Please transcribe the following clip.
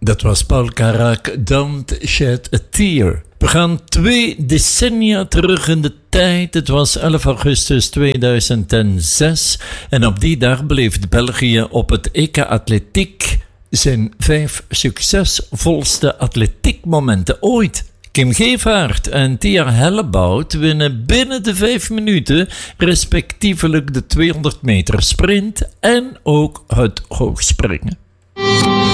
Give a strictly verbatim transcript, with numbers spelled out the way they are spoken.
Dat was Paul Carrack, Don't Shed a Tear. We gaan twee decennia terug in de tijd. Het was elf augustus tweeduizend zes. En op die dag beleefde België op het E K Atletiek zijn vijf succesvolste atletiekmomenten ooit. Kim Gevaert en Tia Hellebout winnen binnen de vijf minuten respectievelijk de tweehonderd meter sprint en ook het hoogspringen.